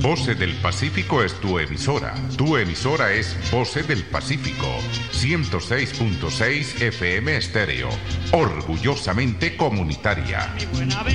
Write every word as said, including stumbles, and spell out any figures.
Voces del Pacífico es tu emisora. Tu emisora es Voces del Pacífico, ciento seis punto seis F M estéreo, orgullosamente comunitaria.